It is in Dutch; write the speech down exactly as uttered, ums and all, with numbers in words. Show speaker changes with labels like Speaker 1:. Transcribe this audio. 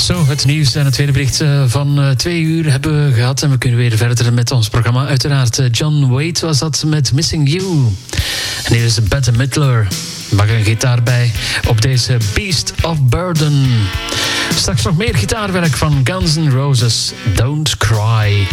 Speaker 1: Zo, het nieuws en het tweede bericht van uh, twee uur hebben we gehad. En we kunnen weer verder met ons programma. Uiteraard, uh, John Waite was dat met Missing You. En hier is Bette Midler. Mag een gitaar bij op deze Beast of Burden. Straks nog meer gitaarwerk van Guns N' Roses. Don't Cry.